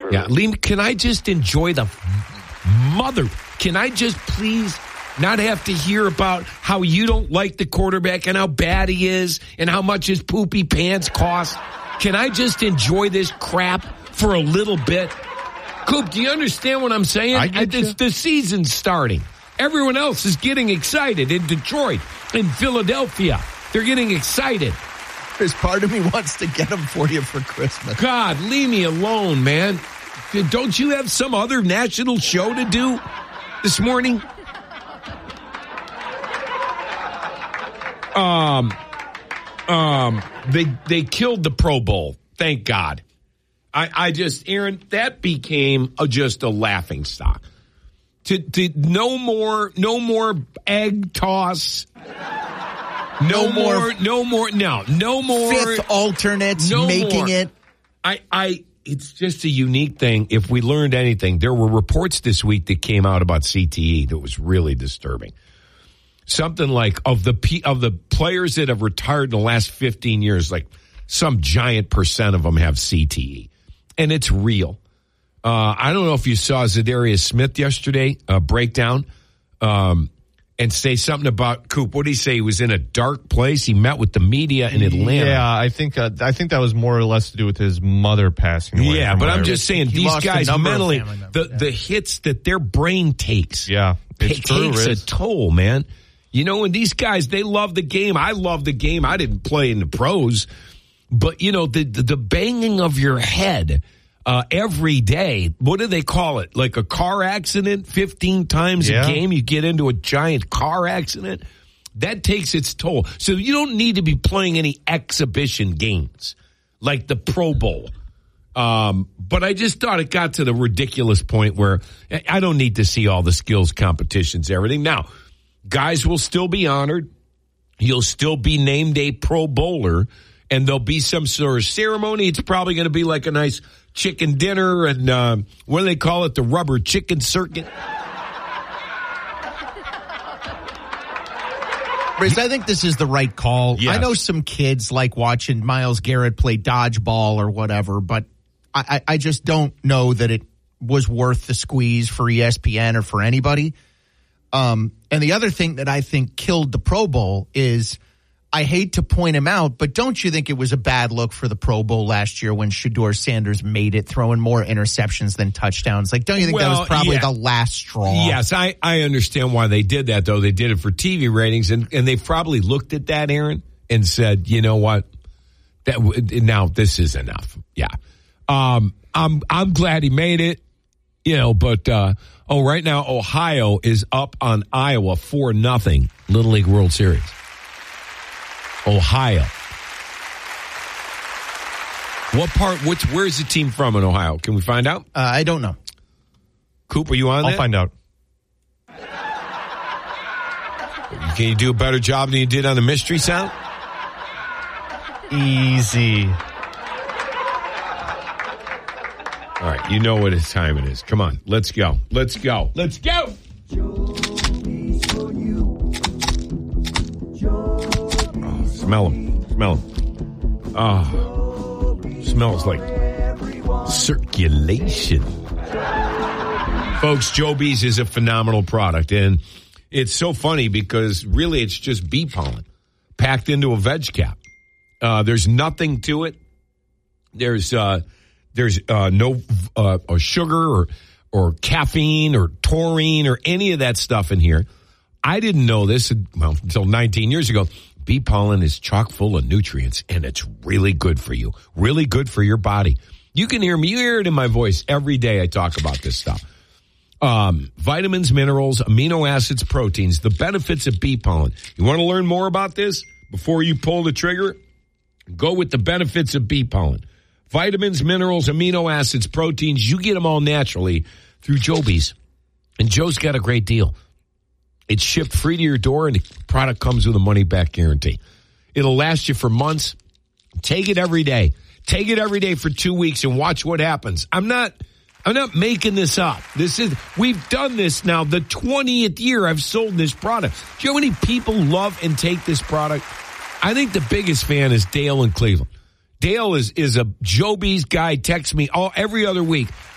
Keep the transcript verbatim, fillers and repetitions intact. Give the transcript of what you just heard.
Yeah, Liam, can I just enjoy the mother? Can I just please not have to hear about how you don't like the quarterback and how bad he is and how much his poopy pants cost? Can I just enjoy this crap for a little bit? Coop, do you understand what I'm saying? I get you. It's the season's starting. Everyone else is getting excited in Detroit, in Philadelphia. They're getting excited. There's part of me wants to get them for you for Christmas. God, leave me alone, man. Don't you have some other national show to do this morning? Um, um, they they killed the Pro Bowl. Thank God. I, I just, Aaron, that became a, just a laughing stock. To, to no more, no more egg toss. No, no more, more, no more, no, no more. Fifth alternates no making more. it. I, I, it's just a unique thing. If we learned anything, there were reports this week that came out about C T E that was really disturbing. Something like of the of the players that have retired in the last fifteen years, like some giant percent of them have C T E, and it's real. Uh, I don't know if you saw Zadarius Smith yesterday uh, breakdown um, and say something about Coop. What did he say? He was in a dark place. He met with the media in Atlanta. Yeah, I think uh, I think that was more or less to do with his mother passing away. Yeah, but I'm just saying he these guys mentally, members, the yeah. the hits that their brain takes, yeah, it's it true, takes Riz. a toll, man. You know, and these guys, they love the game. I love the game. I didn't play in the pros, but you know, the the, the banging of your head uh, every day. What do they call it? Like a car accident? Fifteen times yeah. a game, you get into a giant car accident. That takes its toll. So you don't need to be playing any exhibition games like the Pro Bowl. Um, but I just thought it got to the ridiculous point where I don't need to see all the skills competitions, everything. Now, guys will still be honored. You'll still be named a Pro Bowler, and there'll be some sort of ceremony. It's probably going to be like a nice chicken dinner and uh, what do they call it? The rubber chicken circuit. Riz, I think this is the right call. Yes. I know some kids like watching Myles Garrett play dodgeball or whatever, but I, I just don't know that it was worth the squeeze for E S P N or for anybody. Um, and the other thing that I think killed the Pro Bowl is, I hate to point him out, but don't you think it was a bad look for the Pro Bowl last year when Shedeur Sanders made it, throwing more interceptions than touchdowns? Like, don't you think well, that was probably yeah. the last straw? Yes, I, I understand why they did that, though. They did it for T V ratings, and, and they probably looked at that, Aaron, and said, you know what? That now this is enough. Yeah. Um, I'm I'm glad he made it, you know, but uh, oh, right now Ohio is up on Iowa four nothing Little League World Series. Ohio. What part? Which? Where's the team from in Ohio? Can we find out? Uh, I don't know. Coop, are you on I'll that? find out. Can you do a better job than you did on the mystery sound? Easy. All right, you know what his time it is. Come on, let's go. Let's go. Let's go. Oh, smell him. Smell him. Oh, smells like circulation. Folks, Joe B's is a phenomenal product, and it's so funny because really it's just bee pollen packed into a veg cap. Uh, there's nothing to it. There's uh, there's uh, no uh, or sugar or or caffeine or taurine or any of that stuff in here. I didn't know this well until nineteen years ago. Bee pollen is chock full of nutrients, and it's really good for you. Really good for your body. You can hear me. You hear it in my voice every day I talk about this stuff. Um, vitamins, minerals, amino acids, proteins, the benefits of bee pollen. You want to learn more about this before you pull the trigger? Go with the benefits of bee pollen. Vitamins, minerals, amino acids, proteins, you get them all naturally through Joe B's. And Joe's got a great deal. It's shipped free to your door, and the product comes with a money-back guarantee. It'll last you for months. Take it every day. Take it every day for two weeks and watch what happens. I'm not... I'm not making this up. This is, we've done this now. The twentieth year I've sold this product. Do you know how many people love and take this product? I think the biggest fan is Dale in Cleveland. Dale is, is a Joe B's guy, texts me all every other week.